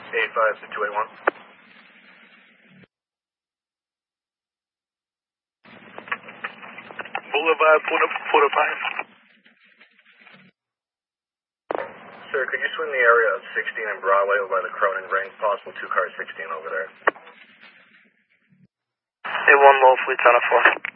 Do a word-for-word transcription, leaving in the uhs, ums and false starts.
eight five to two eight one. Boulevard, Port au Prince. Sir, could you swing the area of sixteen and Broadway over by the Cronin ring? Possible two car sixteen over there. A one low, fleet on a four.